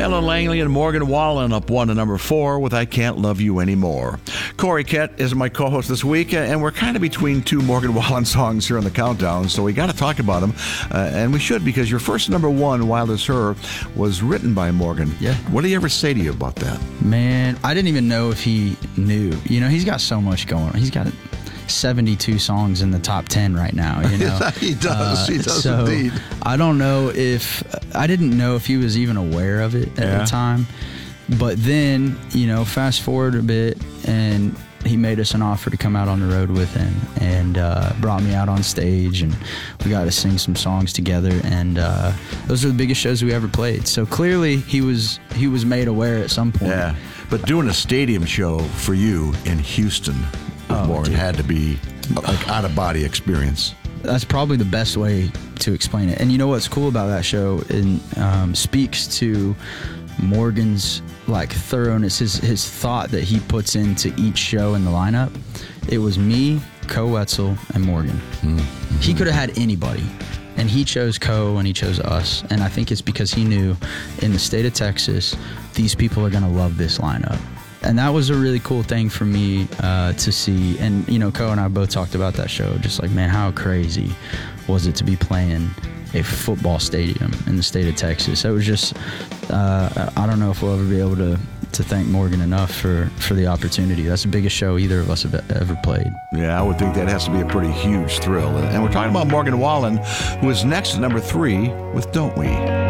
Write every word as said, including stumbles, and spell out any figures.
Ellen Langley and Morgan Wallen up one to number four with I Can't Love You Anymore. Corey Kett is my co-host this week, and we're kind of between two Morgan Wallen songs here on the countdown, so we got to talk about them, uh, and we should, because your first number one, Wild as Her, was written by Morgan. Yeah. What did he ever say to you about that? Man, I didn't even know if he knew. You know, he's got so much going on. He's got seventy-two songs in the top ten right now, you know. He does. Uh, he does so indeed. I don't know if, I didn't know if he was even aware of it at Yeah. the time. But then, you know, fast forward a bit, and he made us an offer to come out on the road with him, and uh, brought me out on stage, and we got to sing some songs together, and uh, those are the biggest shows we ever played. So clearly he was he was made aware at some point. Yeah, but doing a stadium show for you in Houston with Oh, Morgan dude. had to be like out-of-body experience. That's probably the best way to explain it. And you know what's cool about that show? It um, speaks to Morgan's like thoroughness, his his thought that he puts into each show in the lineup. It was me, Co Wetzel, and Morgan. Mm-hmm. He could have had anybody, and he chose Co, and he chose us. And I think it's because he knew in the state of Texas, these people are going to love this lineup. And that was a really cool thing for me uh, to see. And, you know, Co and I both talked about that show. Just like, man, how crazy was it to be playing a football stadium in the state of Texas? It was just, uh, I don't know if we'll ever be able to, to thank Morgan enough for, for the opportunity. That's the biggest show either of us have ever played. Yeah, I would think that has to be a pretty huge thrill. And we're talking about Morgan Wallen, who is next at number three with Don't We?